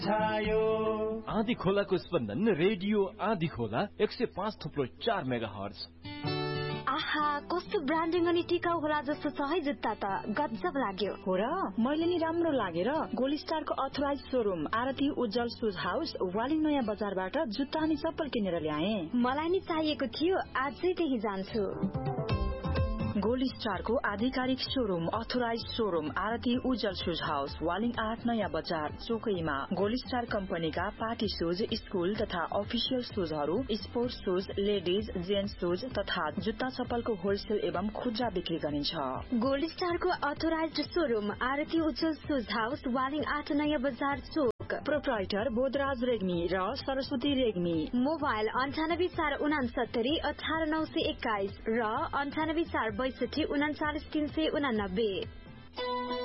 आँधी खोलाको स्पन्दन रेडियो आँधी खोला 105.4 मेगाहर्ज। आहा, कस्तो ब्रान्डिङ अनि टिकाउ होला जस्तो छ है जुत्ता त गजब लाग्यो। हो र, मैले नि राम्रो लागेर गोल्ड स्टारको अथराइज शोरूम आरती उज्जवल शूज हाउस वालिङ नयाँ बजारबाट जुत्ता अनि चप्पल किनेर ल्याए। मलाई नि चाहिएको थियो, आजै त्यही जान्छु। गोल्ड स्टारको आधिकारिक शोरूम अथराइज शोरूम आरती उज्जवल शूज हाउस वालिङ 8 नयाँ बजार चोकैमा। गोल्ड स्टार कम्पनीका पार्टी शूज, स्कूल तथा official शूजहरू, sports shoes, ladies, gents shoes तथा जुत्ता चप्पलको होलसेल एवं खुद्रा बिक्री गरिन्छ। गोल्ड स्टारको अथराइज शोरूम आरती उज्जवल शूज हाउस वालिङ 8 नयाँ बजार चोक। प्रोप्राइटर बोधराज रेग्मी र सरस्वती रेग्मी। मोबाइल 984669 18921 र 984662 389